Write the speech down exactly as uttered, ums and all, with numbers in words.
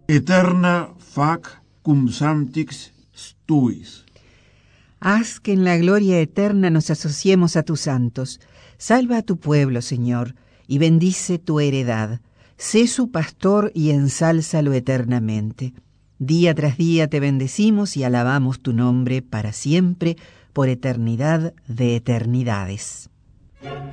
Eterna fac cum sanctix tuis. Haz que en la gloria eterna nos asociemos a tus santos. Salva a tu pueblo, Señor, y bendice tu heredad. Sé su pastor y ensálzalo eternamente. Día tras día te bendecimos y alabamos tu nombre para siempre, por eternidad de eternidades.